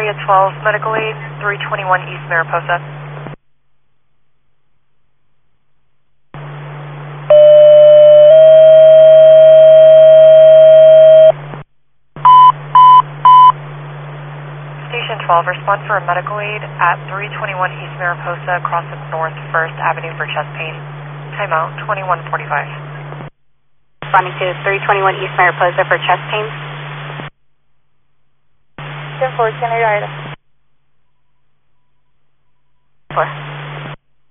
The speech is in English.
Area 12, medical aid, 321 East Mariposa. Station 12, respond for a medical aid at 321 East Mariposa, across the North 1st Avenue for chest pain. Timeout, 2145. Responding to 321 East Mariposa for chest pain. 10-4, generate item. 4.